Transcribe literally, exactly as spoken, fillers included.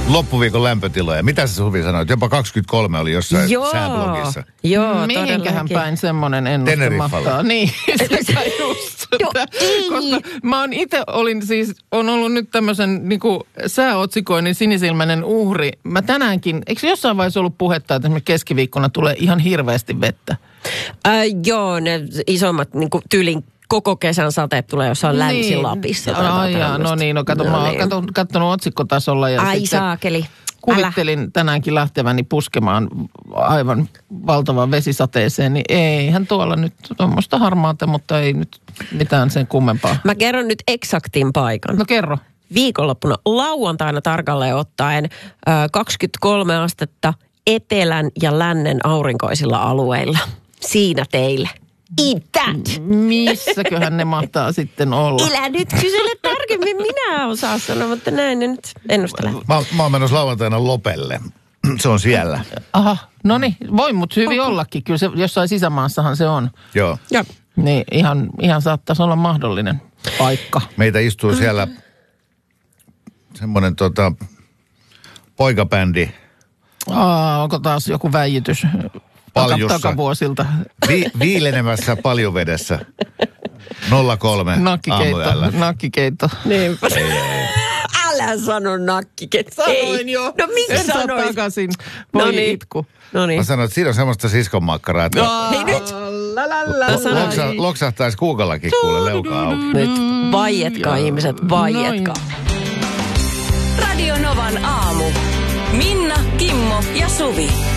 loppuviikon lämpötiloja. Mitä sä Suvi sanoit? Jopa kaksikymmentäkolme oli jossain Joo, sääblogissa. Joo, mihinkähän päin semmoinen ennuste mahtaa. Niin, sitä just. Joo, Koska mä oon itse olin siis, on ollut nyt tämmöisen niinku sääotsikoinnin sinisilmäinen uhri. Mä tänäänkin, eikö jossain vaiheessa ollut puhetta, että esimerkiksi keskiviikkona tulee ihan hirveästi vettä? Äh, joo, ne isommat niinku tyylin koko kesän sateet tulee jossain Länsi-Lapissa. Niin. Ai jaa, no niin, no kato, no, mä oon niin. katsonut otsikkotasolla ja ai sitten saakeli. kuvittelin Älä. tänäänkin lähteväni puskemaan aivan valtavan vesisateeseen, niin eihän tuolla nyt tuommoista harmaata, mutta ei nyt mitään sen kummempaa. Mä kerron nyt eksaktin paikan. No kerro. Viikonloppuna lauantaina tarkalleen ottaen äh, kaksikymmentäkolme astetta etelän ja lännen aurinkoisilla alueilla. Siinä teille. Eat that! Missäköhän ne mahtaa sitten olla? Elä nyt kysele tarkemmin, minä osaan sanoa, mutta näin ne nyt ennustelen. Mä, mä oon menossa lauantaina Lopelle. Se on siellä. Aha, no niin, voi mut hyvin okay. ollakin. Kyllä se jossain sisämaassahan se on. Joo. Ja. Niin ihan, ihan saattaisi olla mahdollinen paikka. Meitä istuu siellä semmoinen tota, poikabändi. Aa, onko taas joku väijitys Paljussa. takavuosilta? Vi, viilenemässä paljuvedessä. nolla kolme Nakkikeitto, nakkikeitto. Niinpä. Älä sano nakkikeitto. Sanoin jo. No miksi sanoit? takaisin. Voi no niin. itku. No niin. Mä sanoin, että siinä on semmoista siskonmakkaraa, että hei nyt. Loksa, loksahtaisi kuukallakin kuule leuka auki. Nyt vaietkaa ihmiset, vaietkaa. Radio Novan aamu. Minna, Kimmo ja Suvi.